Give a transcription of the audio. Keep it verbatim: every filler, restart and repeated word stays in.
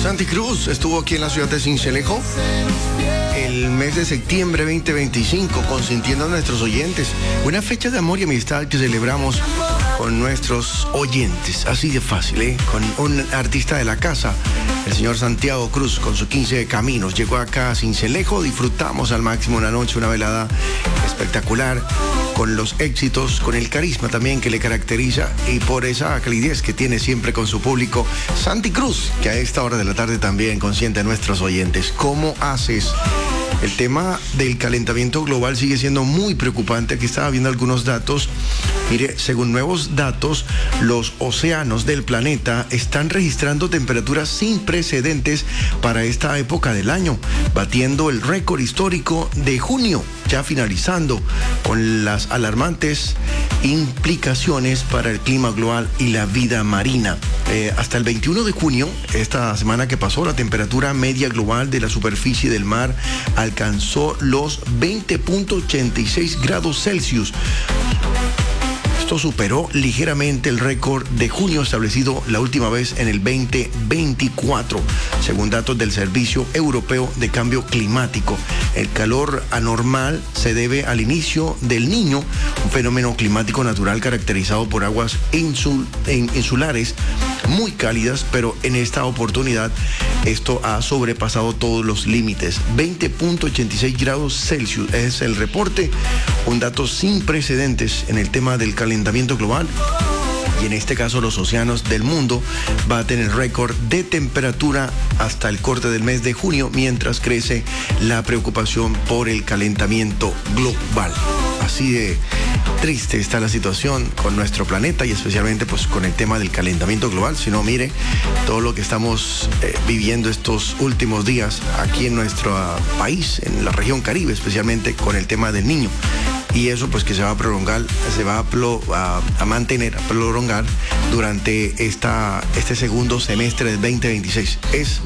Santi Cruz estuvo aquí en la ciudad de Sincelejo el mes de septiembre veinte veinticinco, consintiendo a nuestros oyentes. Una fecha de amor y amistad que celebramos con nuestros oyentes. Así de fácil, ¿eh? Con un artista de la casa, el señor Santiago Cruz, con sus quince caminos. Llegó acá a Sincelejo, disfrutamos al máximo una noche, una velada espectacular, con los éxitos, con el carisma también que le caracteriza y por esa calidez que tiene siempre con su público. Santi Cruz, que a esta hora de la tarde también consiente a nuestros oyentes. ¿Cómo haces? El tema del calentamiento global sigue siendo muy preocupante. Aquí estaba viendo algunos datos. Mire, según nuevos datos, los océanos del planeta están registrando temperaturas sin precedentes para esta época del año, batiendo el récord histórico de junio, ya finalizando con las alarmantes implicaciones para el clima global y la vida marina. Eh, hasta el veintiuno de junio, esta semana que pasó, la temperatura media global de la superficie del mar alcanzó los veinte punto ochenta y seis grados Celsius. Esto superó ligeramente el récord de junio establecido la última vez en el veinte veinticuatro, según datos del Servicio Europeo de Cambio Climático. El calor anormal se debe al inicio del Niño, un fenómeno climático natural caracterizado por aguas insul- insulares muy cálidas, pero en esta oportunidad esto ha sobrepasado todos los límites. veinte punto ochenta y seis grados Celsius es el reporte, un dato sin precedentes en el tema del calentamiento global. Y en este caso los océanos del mundo va a tener récord de temperatura hasta el corte del mes de junio, mientras crece la preocupación por el calentamiento global. Así de triste está la situación con nuestro planeta y especialmente pues con el tema del calentamiento global. Si no, mire todo lo que estamos eh, viviendo estos últimos días aquí en nuestro uh, país, en la región Caribe, especialmente con el tema del Niño. Y eso pues que se va a prolongar, se va a, plo, a, a mantener, a prolongar durante esta, este segundo semestre del veinte veintiséis. Es